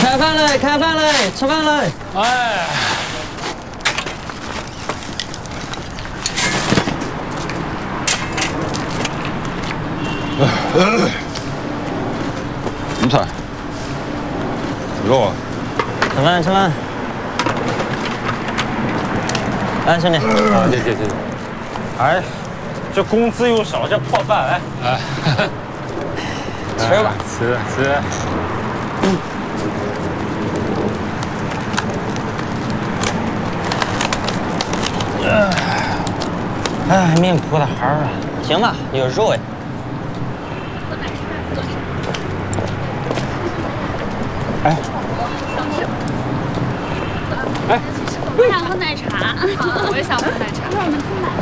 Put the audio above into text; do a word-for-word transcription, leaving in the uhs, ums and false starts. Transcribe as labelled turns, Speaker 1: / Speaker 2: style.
Speaker 1: 开饭嘞！开饭嘞！吃饭嘞！
Speaker 2: 哎，
Speaker 3: 什么菜？肉啊？
Speaker 1: 吃饭吃饭。来，兄弟。
Speaker 2: 啊，谢谢谢谢。哎，这工资又少，这破饭，哎。哎，
Speaker 1: 吃吧，
Speaker 2: 吃吃。嗯。
Speaker 1: 哎，命苦的孩儿啊！行吧，有肉哎。
Speaker 2: 哎。哎。
Speaker 4: 我想喝奶茶。
Speaker 5: 我也想喝奶茶。
Speaker 4: 一会儿我们去买。